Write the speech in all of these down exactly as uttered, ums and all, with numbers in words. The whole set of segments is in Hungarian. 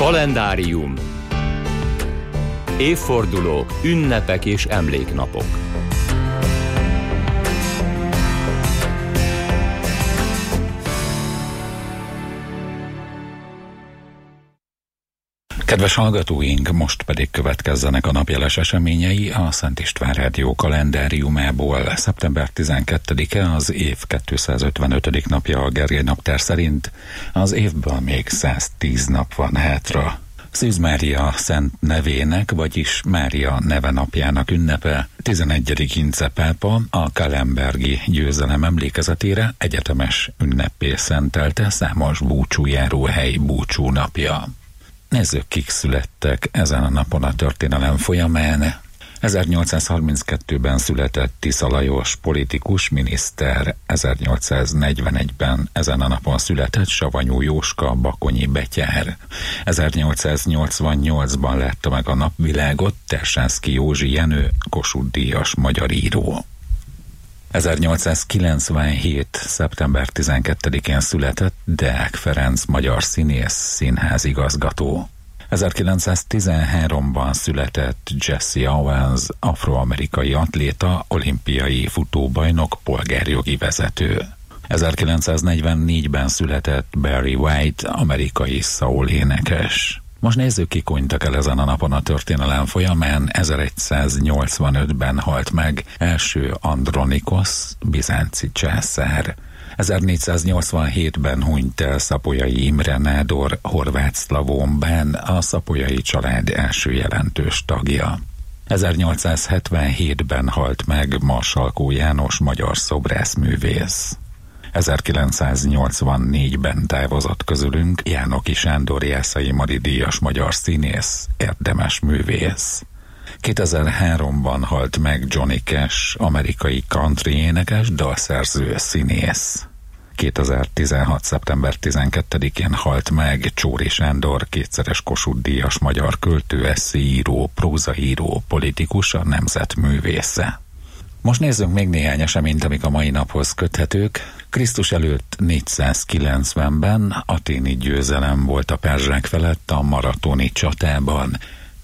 Kalendárium. Évforduló, ünnepek és emléknapok. Kedves hallgatóink, most pedig következzenek a napjeles eseményei a Szent István Rádió kalendáriumából. szeptember tizenkettedike az év kétszázötvenötödik napja a Gergely naptár szerint, az évből még száztíz nap van hátra. Szűz Mária szent nevének, vagyis Mária neve napjának ünnepe tizenegyedik Ince pápa a Calembergi győzelem emlékezetére egyetemes ünneppé szentelte számos búcsújáróhely búcsúnapja. Nézzük, kik születtek ezen a napon a történelem folyamán. ezernyolcszázharminckettőben született Tisza Lajos politikus, miniszter. ezernyolcszáznegyvenegyben ezen a napon született Savanyú Jóska, bakonyi betyár. ezernyolcszáznyolcvannyolcban látta meg a napvilágot Tersánszky Józsi Jenő, Kossuth-díjas magyar író. ezernyolcszázkilencvenhét. szeptember tizenkettedikén született Deák Ferenc, magyar színész, színházigazgató. ezerkilencszáztizenháromban született Jesse Owens, afroamerikai atléta, olimpiai futóbajnok, polgárjogi vezető. ezerkilencszáznegyvennégyben született Barry White, amerikai soul énekes. Most nézzük, ki hunytak el ezen a napon a történelem folyamán. ezeregyszáznyolcvanötben halt meg első Andronikosz, bizánci császár. ezernégyszáznyolcvanhétben hunyt el Szapolyai Imre nádor, horvát szlavón bán, a Szapolyai család első jelentős tagja. ezernyolcszázhetvenhétben halt meg Marsalkó János, magyar szobrászművész. ezerkilencszáznyolcvannégyben távozott közülünk Jánoki Sándor, Jászai Mari díjas magyar színész, érdemes művész. kétezer-háromban halt meg Johnny Cash, amerikai country énekes, dalszerző, színész. kétezer-tizenhat. szeptember tizenkettedikén halt meg Csóri Sándor, kétszeres Kossuth-díjas magyar költő, esszéíró, prózaíró, politikus, a nemzet művésze. Most nézzünk még néhány eseményt, amik a mai naphoz köthetők. Krisztus előtt négyszázkilencvenben athéni győzelem volt a perzsák felett a maratoni csatában.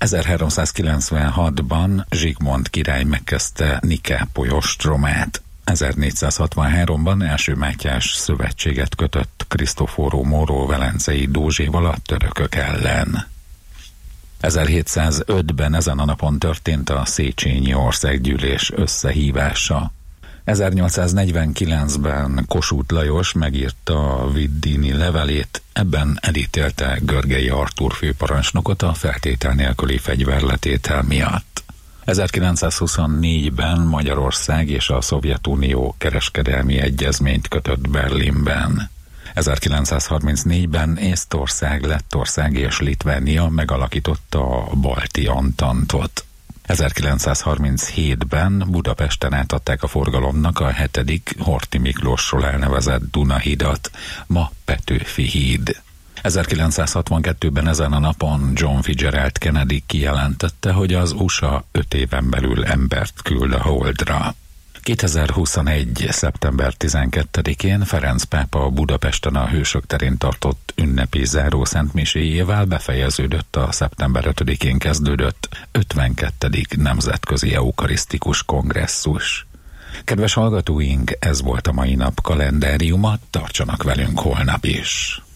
ezerháromszázkilencvenhatban Zsigmond király megkezdte Nikápoly ostromát. ezernégyszázhatvanháromban első Mátyás szövetséget kötött Krisztoforó Móró velencei Dózséval a törökök ellen. ezerhétszázötben ezen a napon történt a Széchenyi Országgyűlés összehívása. ezernyolcszáznegyvenkilencben Kossuth Lajos megírta a Viddini levelét, ebben elítélte Görgei Artúr főparancsnokot a feltétel nélküli fegyverletétel miatt. ezerkilencszázhuszonnégyben Magyarország és a Szovjetunió kereskedelmi egyezményt kötött Berlinben. ezerkilencszázharmincnégyben Észtország, Lettország és Litvánia megalakította a Balti Antantot. ezerkilencszázharminchétben Budapesten átadták a forgalomnak a hetedik Horthy Miklósról elnevezett Dunahidat, ma Petőfi híd. ezerkilencszázhatvankettőben ezen a napon John Fitzgerald Kennedy kijelentette, hogy az u es á öt éven belül embert küld a Holdra. kétezer-huszonegy. szeptember tizenkettedikén Ferenc pápa Budapesten a Hősök terén tartott ünnepi záró szentmiséjével befejeződött a szeptember ötödikén kezdődött ötvenkettedik nemzetközi eukarisztikus kongresszus. Kedves hallgatóink, ez volt a mai nap kalendáriuma, tartsanak velünk holnap is!